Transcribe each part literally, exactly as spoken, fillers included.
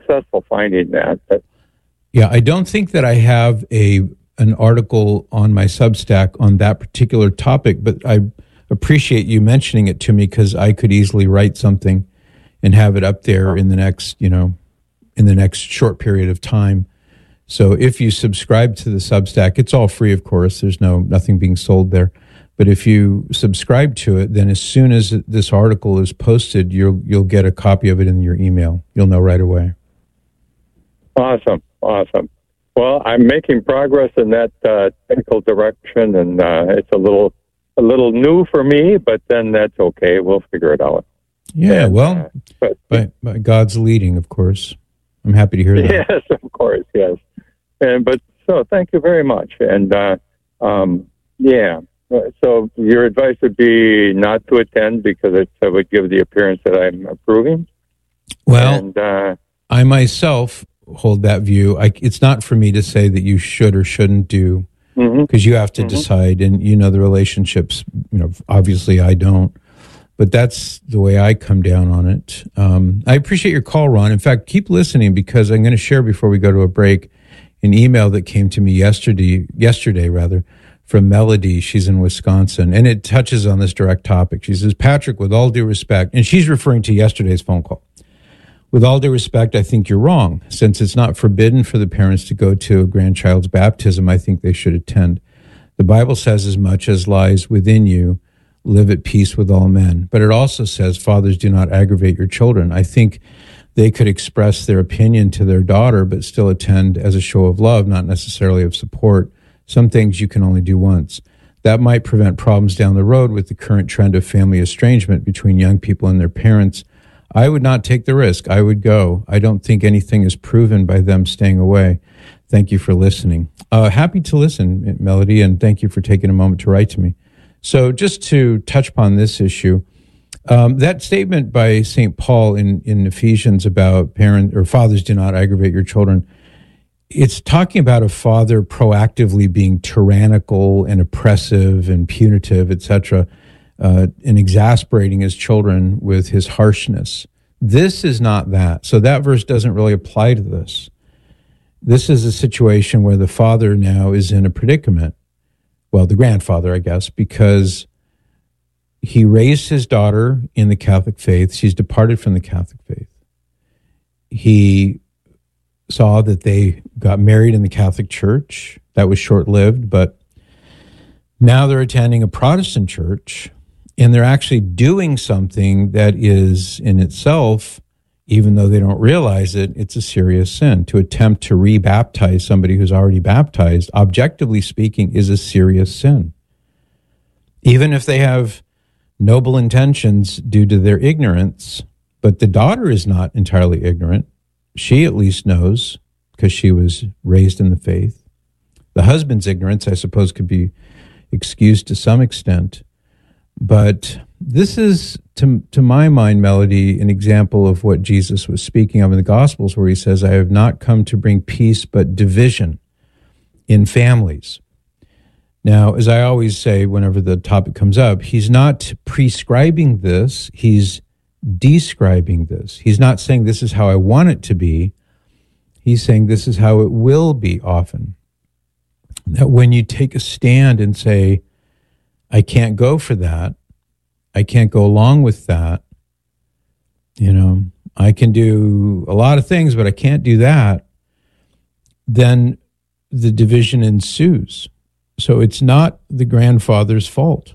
successful finding that. But, yeah, I don't think that I have a an article on my Substack on that particular topic, but I appreciate you mentioning it to me because I could easily write something and have it up there in the next, you know, in the next short period of time. So if you subscribe to the Substack, it's all free, of course. There's no nothing being sold there. But if you subscribe to it, then as soon as this article is posted, you'll you'll get a copy of it in your email. You'll know right away. Awesome, awesome. Well, I'm making progress in that uh, technical direction, and uh, it's a little a little new for me, but then that's okay. We'll figure it out. Yeah, and, well, uh, but, by, by God's leading, of course. I'm happy to hear that. Yes, of course, yes. And but so, thank you very much. And uh, um, yeah, so your advice would be not to attend because it, it would give the appearance that I'm approving. Well, and, uh, I myself hold that view. I, it's not for me to say that you should or shouldn't do, because mm-hmm. you have to mm-hmm. decide, and you know the relationships. You know, obviously I don't, but that's the way I come down on it. Um, I appreciate your call, Ron. In fact, keep listening because I'm going to share before we go to a break an email that came to me yesterday. Yesterday, rather. From Melody. She's in Wisconsin, and it touches on this direct topic. She says, Patrick, with all due respect, and she's referring to yesterday's phone call. With all due respect, I think you're wrong. Since it's not forbidden for the parents to go to a grandchild's baptism, I think they should attend. The Bible says as much as lies within you, live at peace with all men. But it also says, fathers, do not aggravate your children. I think they could express their opinion to their daughter, but still attend as a show of love, not necessarily of support. Some things you can only do once. That might prevent problems down the road with the current trend of family estrangement between young people and their parents. I would not take the risk. I would go. I don't think anything is proven by them staying away. Thank you for listening. Uh, happy to listen, Melody, and thank you for taking a moment to write to me. So just to touch upon this issue, um, that statement by Saint Paul in, in Ephesians about parent or fathers do not aggravate your children, it's talking about a father proactively being tyrannical and oppressive and punitive, et cetera, uh, and exasperating his children with his harshness. This is not that. So that verse doesn't really apply to this. This is a situation where the father now is in a predicament. Well, the grandfather, I guess, because he raised his daughter in the Catholic faith. She's departed from the Catholic faith. He saw that they got married in the Catholic Church. That was short-lived, but now they're attending a Protestant church, and they're actually doing something that is in itself, even though they don't realize it, it's a serious sin. To attempt to re-baptize somebody who's already baptized, objectively speaking, is a serious sin. Even if they have noble intentions due to their ignorance, but the daughter is not entirely ignorant. She at least knows because she was raised in the faith. The husband's ignorance, I suppose, could be excused to some extent. But this is, to, to my mind, Melody, an example of what Jesus was speaking of in the Gospels, where he says, I have not come to bring peace but division in families. Now, as I always say whenever the topic comes up, he's not prescribing this, he's describing this. He's not saying this is how I want it to be. He's saying this is how it will be often. That when you take a stand and say, I can't go for that, I can't go along with that, you know, I can do a lot of things, but I can't do that, then the division ensues. So it's not the grandfather's fault.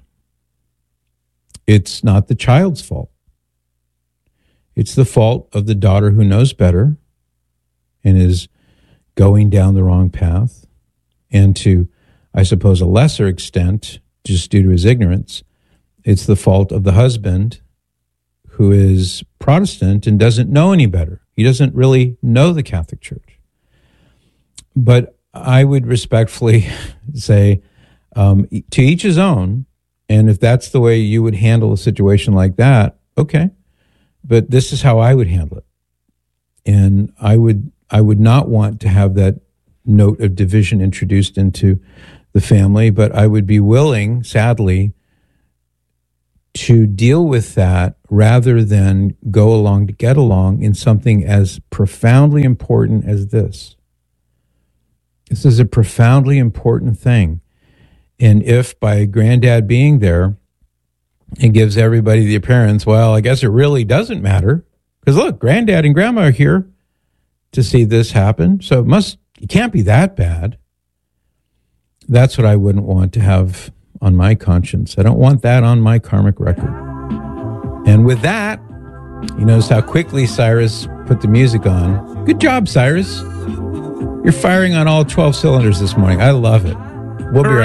It's not the child's fault. It's the fault of the daughter who knows better and is going down the wrong path. And to, I suppose, a lesser extent, just due to his ignorance, it's the fault of the husband who is Protestant and doesn't know any better. He doesn't really know the Catholic Church. But I would respectfully say, um, to each his own, and if that's the way you would handle a situation like that, okay. But this is how I would handle it. And I would I would not want to have that note of division introduced into the family, but I would be willing, sadly, to deal with that rather than go along to get along in something as profoundly important as this. This is a profoundly important thing. And if by granddad being there, it gives everybody the appearance, well, I guess it really doesn't matter. Because look, granddad and grandma are here to see this happen. So it must, it can't be that bad. That's what I wouldn't want to have on my conscience. I don't want that on my karmic record. And with that, you notice how quickly Cyrus put the music on. Good job, Cyrus. You're firing on all twelve cylinders this morning. I love it. We'll be right back.